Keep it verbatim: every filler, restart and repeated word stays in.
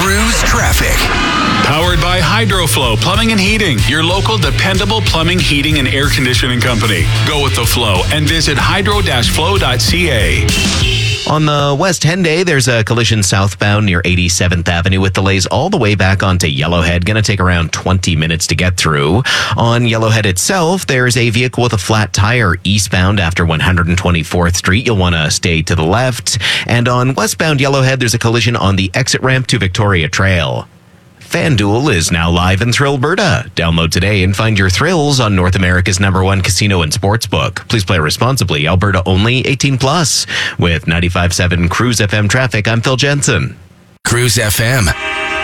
Cruise traffic. Powered by HydroFlow Plumbing and Heating, your local dependable plumbing, heating, and air conditioning company. Go with the flow and visit hydro dash flow dot c a. On the West Henday, there's a collision southbound near eighty-seventh Avenue with delays all the way back onto Yellowhead. Going to take around twenty minutes to get through. On Yellowhead itself, there's a vehicle with a flat tire eastbound after one hundred twenty-fourth Street. You'll want to stay to the left. And on westbound Yellowhead, there's a collision on the exit ramp to Victoria Trail. FanDuel is now live in Thrillberta. Download today and find your thrills on North America's number one casino and sportsbook. Please play responsibly. Alberta only, eighteen plus. With ninety-five point seven Cruise F M traffic, I'm Phil Jensen. Cruise F M.